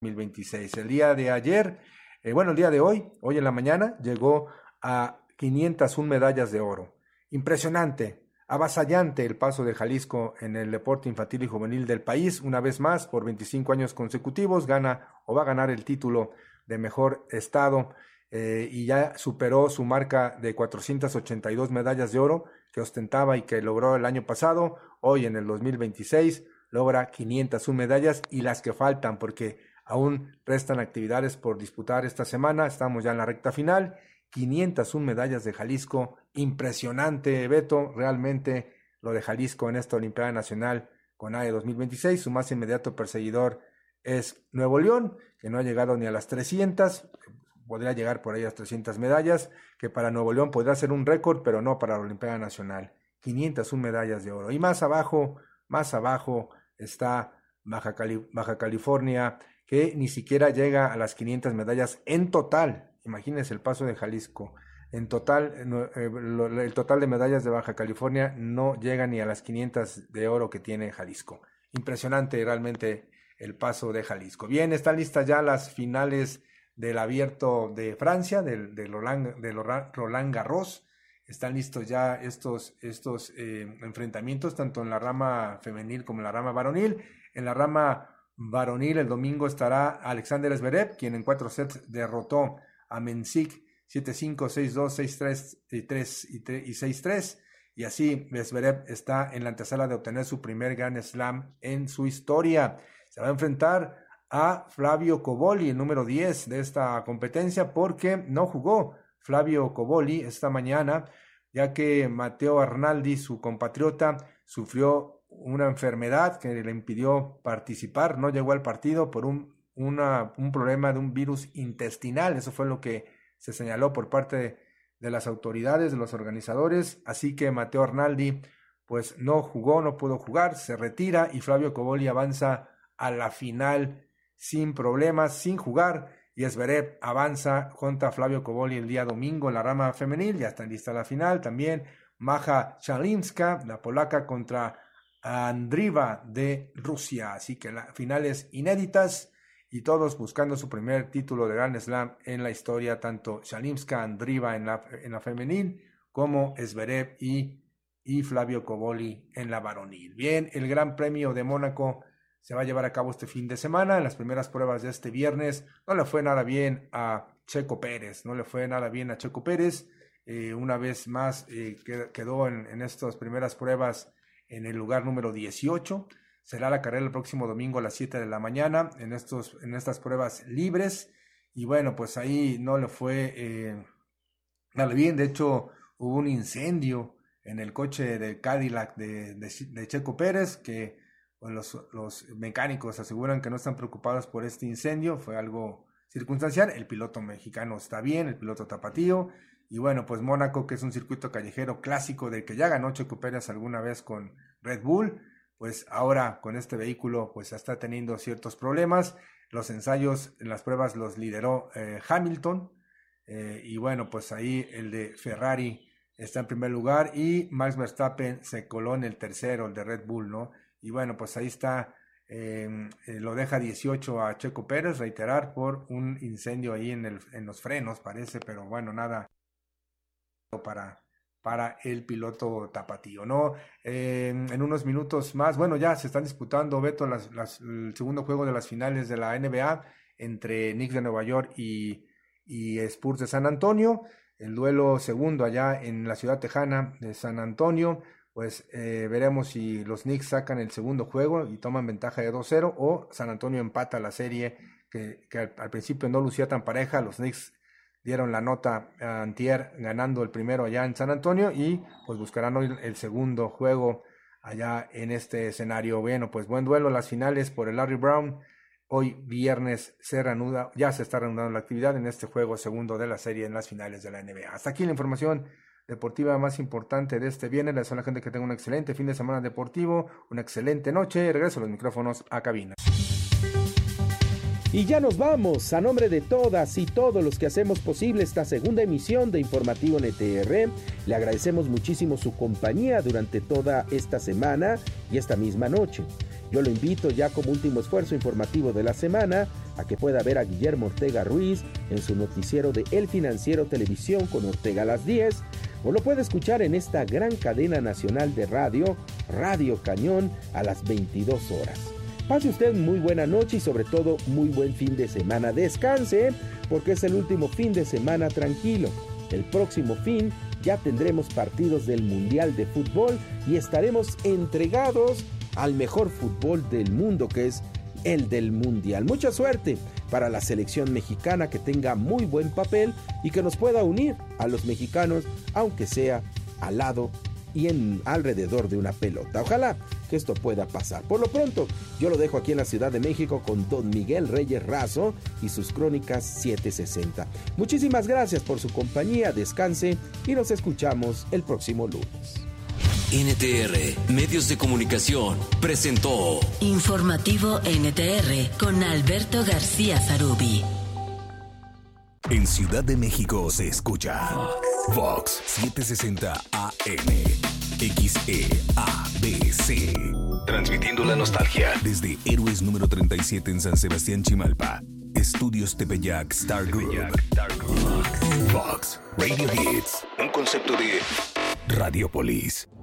2026. El día de ayer, el día de hoy en la mañana, llegó a 501 medallas de oro. Impresionante, avasallante el paso de Jalisco en el deporte infantil y juvenil del país. Una vez más, por 25 años consecutivos, gana o va a ganar el título de mejor estado y ya superó su marca de 482 medallas de oro que ostentaba y que logró el año pasado. Hoy en el 2026 logra 501 medallas y las que faltan, porque aún restan actividades por disputar esta semana. Estamos ya en la recta final. 501 medallas de Jalisco. Impresionante, Beto. Realmente lo de Jalisco en esta Olimpiada Nacional con AE 2026. Su más inmediato perseguidor es Nuevo León, que no ha llegado ni a las 300. Podría llegar por ahí a las 300 medallas, que para Nuevo León podrá ser un récord, pero no para la Olimpiada Nacional. 501 medallas de oro. Y más abajo está Baja California, que ni siquiera llega a las 500 medallas en total. Imagínense el paso de Jalisco. En total, el total de medallas de Baja California no llega ni a las 500 de oro que tiene Jalisco. Impresionante realmente el paso de Jalisco. Bien, están listas ya las finales del Abierto de Francia, del Roland Garros. Están listos ya estos enfrentamientos, tanto en la rama femenil como en la rama varonil. En la rama varonil el domingo estará Alexander Zverev, quien en 4 sets derrotó a Mensik 7-5, 6-2, 6-3 y 6-3. Y así Zverev está en la antesala de obtener su primer Grand Slam en su historia. Se va a enfrentar a Flavio Cobolli, el número 10 de esta competencia, porque no jugó Flavio Cobolli esta mañana, ya que Matteo Arnaldi, su compatriota, sufrió una enfermedad que le impidió participar, no llegó al partido por un problema de un virus intestinal. Eso fue lo que se señaló por parte de las autoridades, de los organizadores, así que Matteo Arnaldi pues no pudo jugar, se retira y Flavio Cobolli avanza a la final sin problemas, sin jugar, y Zverev avanza contra Flavio Cobolli el día domingo en la rama femenil. Ya está lista la final también. Maja Chalimska, la polaca, contra Andriva de Rusia. Así que las finales inéditas y todos buscando su primer título de Grand Slam en la historia, tanto Chalimska, Andriva en la femenil, como Zverev y Flavio Cobolli en la varonil. Bien, el Gran Premio de Mónaco se va a llevar a cabo este fin de semana. En las primeras pruebas de este viernes no le fue nada bien a Checo Pérez. Una vez más quedó en estas primeras pruebas en el lugar número 18. Será la carrera el próximo domingo a las 7 de la mañana en estas pruebas libres. Y bueno, pues ahí no le fue nada bien. De hecho, hubo un incendio en el coche de Cadillac de Checo Pérez, que los mecánicos aseguran que no están preocupados por este incendio. Fue algo circunstancial. El piloto mexicano está bien, el piloto tapatío. Y bueno, pues Mónaco, que es un circuito callejero clásico del que ya ganó Checo Pérez alguna vez con Red Bull, pues ahora con este vehículo pues está teniendo ciertos problemas. Los ensayos en las pruebas los lideró Hamilton, y bueno, pues ahí el de Ferrari está en primer lugar y Max Verstappen se coló en el tercero, el de Red Bull, ¿no? Y bueno, pues ahí está, lo deja 18 a Checo Pérez, reiterar, por un incendio ahí en los frenos, parece, pero bueno, nada para el piloto tapatío, ¿no? En unos minutos más, bueno, ya se están disputando, Beto, el segundo juego de las finales de la NBA entre Knicks de Nueva York y Spurs de San Antonio. El duelo segundo allá en la ciudad tejana de San Antonio. Pues veremos si los Knicks sacan el segundo juego y toman ventaja de 2-0 o San Antonio empata la serie que al principio no lucía tan pareja. Los Knicks dieron la nota a antier ganando el primero allá en San Antonio y pues buscarán hoy el segundo juego allá en este escenario. Bueno, pues buen duelo, las finales por el Larry Brown. Hoy viernes ya se está reanudando la actividad en este juego segundo de la serie en las finales de la NBA. Hasta aquí la información deportiva más importante de este viernes. Les deseo a la gente que tenga un excelente fin de semana deportivo, una excelente noche. Regreso a los micrófonos a cabina. Y ya nos vamos. A nombre de todas y todos los que hacemos posible esta segunda emisión de Informativo NTR, le agradecemos muchísimo su compañía durante toda esta semana y esta misma noche. Yo lo invito ya como último esfuerzo informativo de la semana a que pueda ver a Guillermo Ortega Ruiz en su noticiero de El Financiero Televisión con Ortega a las 10, o lo puede escuchar en esta gran cadena nacional de radio, Radio Cañón, a las 22 horas. Pase usted muy buena noche y sobre todo muy buen fin de semana. Descanse porque es el último fin de semana tranquilo. El próximo fin ya tendremos partidos del Mundial de Fútbol y estaremos entregados al mejor fútbol del mundo, que es el del Mundial. Mucha suerte para la selección mexicana, que tenga muy buen papel y que nos pueda unir a los mexicanos, aunque sea al lado y alrededor de una pelota. Ojalá que esto pueda pasar. Por lo pronto, yo lo dejo aquí en la Ciudad de México con Don Miguel Reyes Razo y sus Crónicas 760. Muchísimas gracias por su compañía, descanse y nos escuchamos el próximo lunes. NTR Medios de Comunicación presentó Informativo NTR con Alberto García Zarubi. En Ciudad de México se escucha Vox 760 AM XEABC, transmitiendo la nostalgia desde Héroes número 37 en San Sebastián, Chimalpa. Estudios Tepeyac Star Group. Vox Radio Hits, un concepto de Radiopolis.